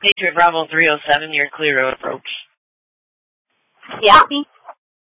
Patriot Bravo 307, you're clear to approach. Yeah.